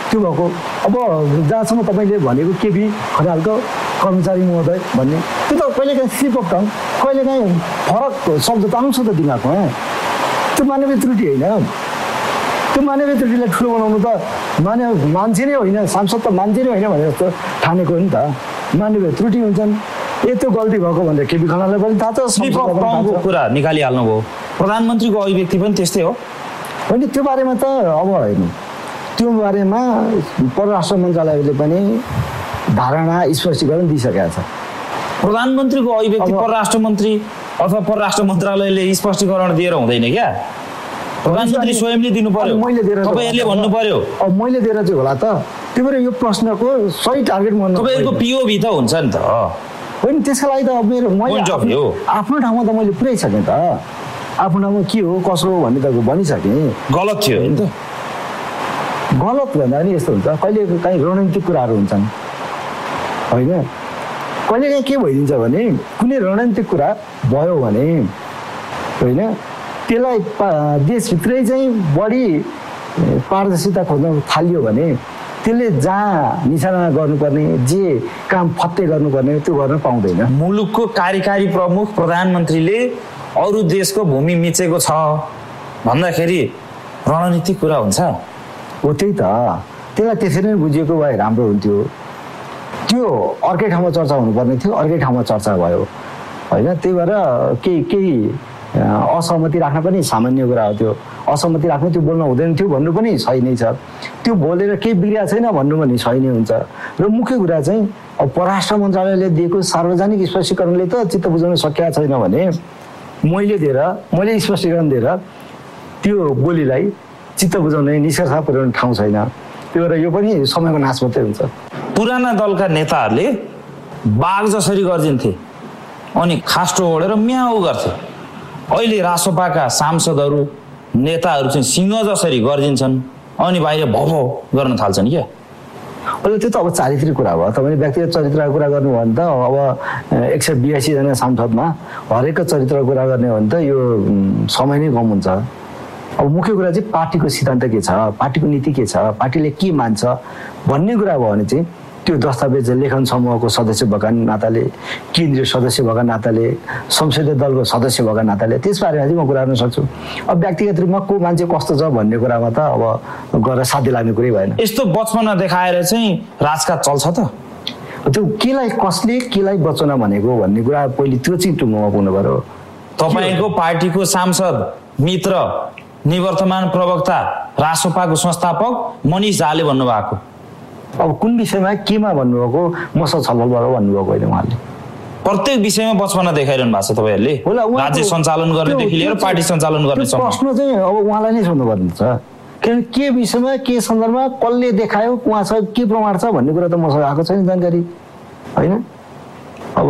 त्यो भएको अब जहाँसम्म तपाईँले भनेको केपी खनालको कर्मचारी महोदय भन्ने त्यो त कहिलेकाहीँ स्लिप अफ टङ कहिलेकाहीँ फरक शब्द त आउँछ त दिमागमा त्यो मानवीय त्रुटि होइन त्यो मानवीय त्रुटिलाई ठुलो बनाउनु त मान्छे नै होइन सांसद त मान्छे नै होइन भने जस्तो ठानेको हो नि त मानवीय त्रुटि हुन्छन् त्यो गल्ती भएको भनेर केपी खनाललाई पनि थाहा छ स्लिप अफ टङको कुरा निकालिहाल्नुभयो प्रधानमन्त्रीको अभिव्यक्ति पनि त्यस्तै हो होइन त्यो बारेमा त अब होइन त्यो बारेमा परराष्ट्र मन्त्रालयले पनि धारणा स्पष्टीकरण दिइसकेको छ प्रधानमन्त्रीको अभिव्यक्ति परराष्ट्र मन्त्री अथवा परराष्ट्र मन्त्रालयले स्पष्टीकरण दिएर हुँदैन क्या प्रधानमन्त्री स्वयंले दिनु पर्यो तपाईँहरूले भन्नु पर्यो अब मैले दिएर चाहिँ होला त त्यो भएर यो प्रश्नको सही टार्गेट तपाईँहरूको पिओभी त हुन्छ नि त होइन त्यसको लागि त अब मेरो आफ्नो ठाउँमा त मैले पुर्याइसकेँ त आफ्नो ठाउँमा के हो कसो हो भन्ने त भनिसकेँ गलत थियो होइन त गलत भन्दा पनि यस्तो हुन्छ कहिले काहीँ रणनीतिक कुराहरू हुन्छन् होइन कहिलेकाहीँ के भइदिन्छ भने कुनै रणनीतिक कुरा भयो भने होइन त्यसलाई देशभित्रै चाहिँ बढी पारदर्शिता खोज्न थालियो भने त्यसले जहाँ निशाना गर्नुपर्ने जे काम फत्ते गर्नुपर्ने त्यो गर्न पाउँदैन मुलुकको कार्यकारी प्रमुख प्रधानमन्त्रीले अरू देशको भूमि मिचेको छ भन्दाखेरि रणनीतिक कुरा हुन्छ हो त्यही त त्यसलाई त्यसरी नै बुझिएको भए राम्रो हुन्थ्यो त्यो अर्कै ठाउँमा चर्चा हुनुपर्ने थियो अर्कै ठाउँमा चर्चा भयो होइन त्यही भएर केही असहमति राख्न पनि सामान्य कुरा हो त्यो असहमति राख्नु त्यो बोल्न हुँदैन थियो भन्नु पनि सही नै छ त्यो बोलेर केही बिग्रिएको छैन भन्नु पनि सही नै हुन्छ र मुख्य कुरा चाहिँ अब परराष्ट्र मन्त्रालयले दिएको सार्वजनिक स्पष्टीकरणले त चित्त बुझाउन सकेका छैन भने मैले स्पष्टीकरण दिएर त्यो बोलीलाई चित्त बुझाउने निष्कर्ष पुर्याउने ठाउँ छैन त्यो भएर यो पनि समयको नाश मात्रै हुन्छ पुराना दलका नेताहरूले बाघ जसरी गर्जिन्थे अनि खास्टो ओढेर म्याउ गर्थे अहिले रासोपाका सांसदहरू नेताहरू चाहिँ सिंह जसरी गर्जिन्छन् अनि बाहिर भौ गर्न थाल्छन् क्या अहिले त्यो त अब चारित्रिक कुरा भयो तपाईँले व्यक्तिगत चरित्रको कुरा गर्नुभयो भने त अब 182 जना सांसदमा हरेकको चरित्रको कुरा गर्ने हो भने त यो समय नै कम हुन्छ अब मुख्य कुरा चाहिँ पार्टीको सिद्धान्त के छ पार्टीको नीति के छ पार्टीले के मान्छ भन्ने कुरा भयो भने चाहिँ त्यो दस्तावेज लेखन समूहको सदस्य भएका नाताले केन्द्रीय सदस्य भएका नाताले संसदीय दलको सदस्य भएका नाताले त्यसबारेमा चाहिँ म कुरा गर्न सक्छु अब व्यक्तिगत रूपमा को मान्छे कस्तो छ भन्ने कुरामा त अब गएर साध्य लाग्ने कुरै भएन यस्तो बचपना देखाएर चाहिँ राजकाज चल्छ त त्यो केलाई कसले केलाई बचाउन भनेको भन्ने कुरा पहिले त्यो चाहिँ टुङ्गोमा पुग्नु पर्यो तपाईँको पार्टीको सांसद मित्र निवर्तमान प्रवक्ता रासोपाको संस्थापक मनिष झाले भन्नुभएको अब कुन विषयमा केमा भन्नुभएको मसँग छलफल गरौँ भन्नुभएको होइन उहाँले प्रत्येक विषयमा बचपना देखाइरहनु भएको छ तपाईँहरूले राज्य सञ्चालन गर्नेदेखि लिएर पार्टी सञ्चालन गर्नेसम्म प्रश्न चाहिँ अब उहाँलाई नै सोध्नुपर्ने छ किनभने के विषयमा के सन्दर्भमा कसले देखायो उहाँसँग के प्रमाण छ भन्ने कुरा त मसँग आएको छैन जानकारी होइन अब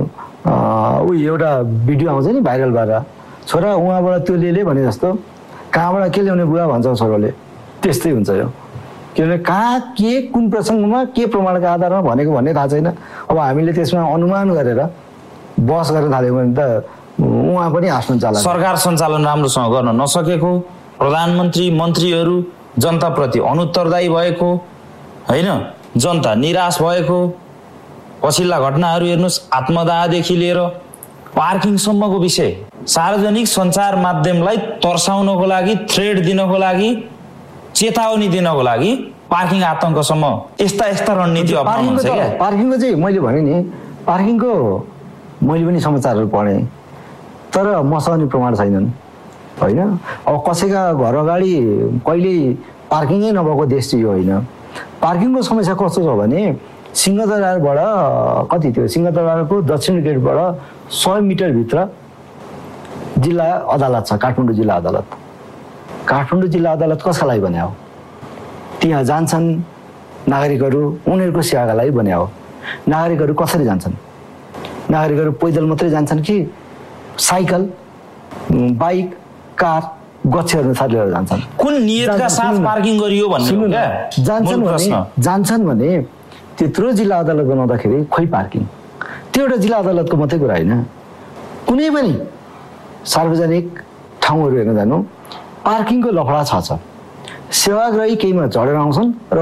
एउटा भिडियो आउँछ नि भाइरल भएर छोरा उहाँबाट त्यो ले भने जस्तो कहाँबाट के ल्याउने बुवा भन्छ छोरोले त्यस्तै हुन्छ यो किनभने कहाँ के कुन प्रसङ्गमा के प्रमाणका आधारमा भनेको भन्ने थाहा छैन अब हामीले त्यसमा अनुमान गरेर बहस गर्न थाल्यौँ भने त उहाँ पनि हाँस्नु चाला सरकार सञ्चालन राम्रोसँग गर्न नसकेको प्रधानमन्त्री मन्त्रीहरू जनताप्रति अनुत्तरदायी भएको होइन जनता निराश भएको पछिल्ला घटनाहरू हेर्नुहोस् आत्मदाहदेखि लिएर पार्किङसम्मको विषय सार्वजनिक सञ्चार माध्यमलाई तर्साउनको लागि थ्रेड दिनको लागि चेतावनी दिनको लागि पार्किङ आतङ्कसम्म यस्ता रणनीति अपनाउनुहुन्छ क्या पार्किङको चाहिँ मैले भने नि पार्किङको मैले पनि समाचारहरू पढेँ तर मसँग नि प्रमाण छैनन् होइन अब कसैका घर अगाडि कहिल्यै पार्किङै नभएको देश चाहिँ यो होइन पार्किङको समस्या कस्तो छ भने सिंहदरबारबाट कति थियो सिंहदरबारको दक्षिण गेटबाट 100 मिटरभित्र जिल्ला अदालत छ काठमाडौँ जिल्ला अदालत काठमाडौँ जिल्ला अदालत कसका लागि बन्या हो त्यहाँ जान्छन् नागरिकहरू उनीहरूको सेवाका लागि बन्या हो नागरिकहरू कसरी जान्छन् नागरिकहरू पैदल मात्रै जान्छन् कि साइकल बाइक कार गच्छेहरू साथीहरू जान्छन् कुन नियतका साथ पार्किङ गरियो भन्ने जान्छन् भने त्यत्रो जिल्ला अदालत बनाउँदाखेरि खोइ पार्किङ त्यो एउटा जिल्ला अदालतको मात्रै कुरा होइन कुनै पनि सार्वजनिक ठाउँहरू हेर्न जानु पार्किङको लफडा छ सेवाग्राही केहीमा चढेर आउँछन् र